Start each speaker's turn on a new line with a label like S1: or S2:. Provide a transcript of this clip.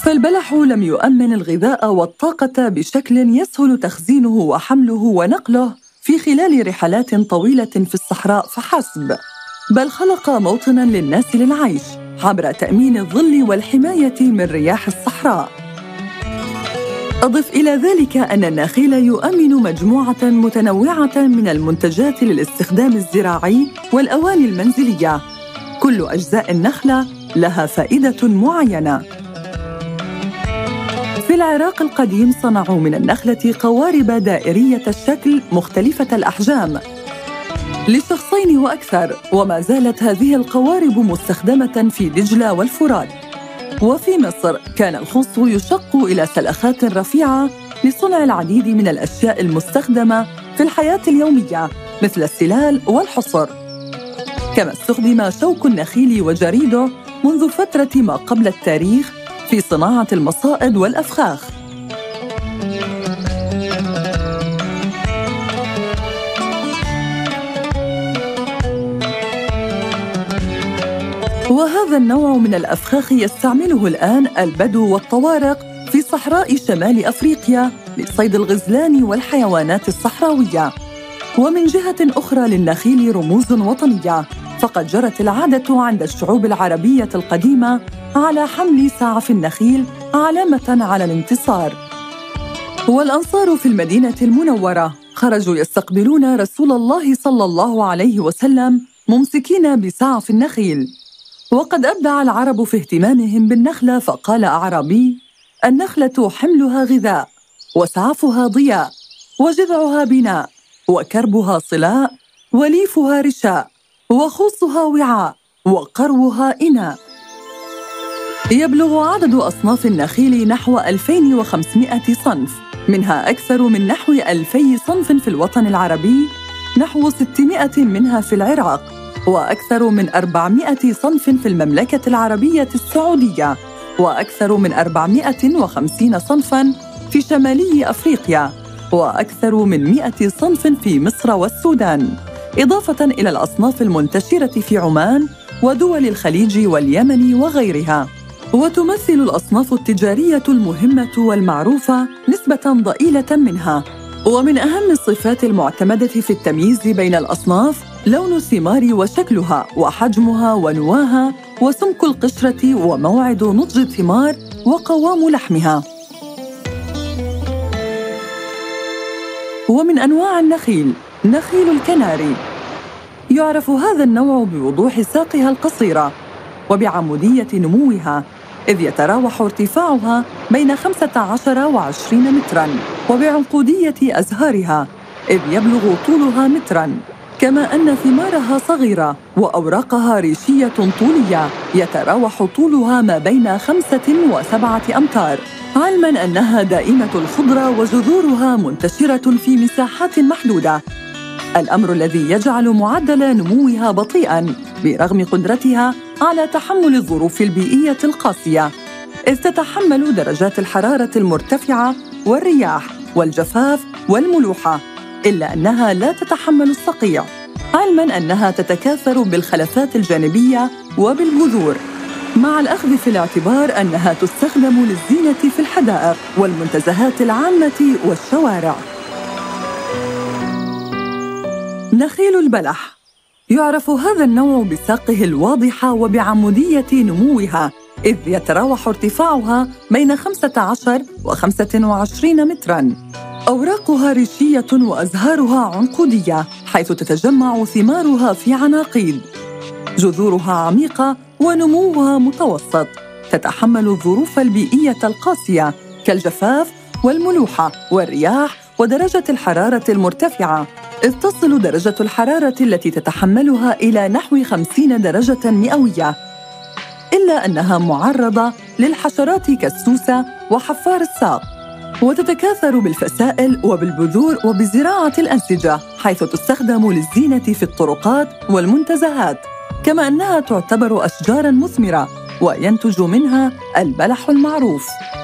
S1: فالبلح لم يؤمن الغذاء والطاقة بشكل يسهل تخزينه وحمله ونقله في خلال رحلات طويلة في الصحراء فحسب، بل خلق موطناً للناس للعيش عبر تأمين الظل والحماية من رياح الصحراء. أضف إلى ذلك أن النخيل يؤمن مجموعة متنوعة من المنتجات للاستخدام الزراعي والأواني المنزلية. كل أجزاء النخلة لها فائدة معينة. في العراق القديم صنعوا من النخلة قوارب دائرية الشكل مختلفة الأحجام لشخصين وأكثر، وما زالت هذه القوارب مستخدمة في دجلة والفرات. وفي مصر كان الخص يشق إلى سلخات رفيعة لصنع العديد من الأشياء المستخدمة في الحياة اليومية مثل السلال والحصر. كما استخدم شوك النخيل وجريده منذ فترة ما قبل التاريخ في صناعة المصائد والأفخاخ. وهذا النوع من الأفخاخ يستعمله الآن البدو والطوارق في صحراء شمال أفريقيا لصيد الغزلان والحيوانات الصحراوية. ومن جهة أخرى للنخيل رموز وطنية، فقد جرت العادة عند الشعوب العربية القديمة على حمل سعف النخيل علامة على الانتصار. والأنصار في المدينة المنورة خرجوا يستقبلون رسول الله صلى الله عليه وسلم ممسكين بسعف النخيل. وقد أبدع العرب في اهتمامهم بالنخلة، فقال أعرابي: النخلة حملها غذاء، وسعفها ضياء، وجذعها بناء، وكربها صلاء، وليفها رشاء، وخوصها وعاء، وقروها إناء. يبلغ عدد أصناف النخيل نحو 2500 صنف، منها أكثر من نحو 2000 صنف في الوطن العربي، نحو 600 منها في العراق، وأكثر من 400 صنف في المملكة العربية السعودية، وأكثر من 450 صنفاً في شمالي أفريقيا، وأكثر من 100 صنف في مصر والسودان، إضافة إلى الأصناف المنتشرة في عمان ودول الخليج واليمن وغيرها. وتمثل الأصناف التجارية المهمة والمعروفة نسبة ضئيلة منها. ومن أهم الصفات المعتمدة في التمييز بين الأصناف لون الثمار وشكلها وحجمها ونواها وسمك القشرة وموعد نضج الثمار وقوام لحمها. ومن أنواع النخيل نخيل الكناري. يعرف هذا النوع بوضوح ساقها القصيرة وبعمودية نموها، إذ يتراوح ارتفاعها بين 15 و20 متراً، وبعنقودية أزهارها، إذ يبلغ طولها متراً، كما أن ثمارها صغيرة وأوراقها ريشية طولية يتراوح طولها ما بين 5 و7 أمتار، علماً أنها دائمة الخضرة وجذورها منتشرة في مساحات محدودة، الأمر الذي يجعل معدل نموها بطيئاً برغم قدرتها على تحمل الظروف البيئية القاسية، إذ تتحمل درجات الحرارة المرتفعة والرياح والجفاف والملوحة، إلا أنها لا تتحمل الصقيع، علماً أنها تتكاثر بالخلفات الجانبية وبالجذور، مع الأخذ في الاعتبار أنها تستخدم للزينة في الحدائق والمنتزهات العامة والشوارع. نخيل البلح. يعرف هذا النوع بساقه الواضحة وبعمودية نموها، إذ يتراوح ارتفاعها بين 15 و25 متراً. أوراقها ريشية وأزهارها عنقودية، حيث تتجمع ثمارها في عناقيد. جذورها عميقة ونموها متوسط، تتحمل الظروف البيئية القاسية كالجفاف والملوحة والرياح ودرجة الحرارة المرتفعة، إذ تصل درجة الحرارة التي تتحملها إلى نحو 50 درجة مئوية، إلا أنها معرضة للحشرات كالسوسة وحفار الساق، وتتكاثر بالفسائل وبالبذور وبزراعة الأنسجة، حيث تستخدم للزينة في الطرقات والمنتزهات، كما أنها تعتبر أشجاراً مثمرة وينتج منها البلح المعروف.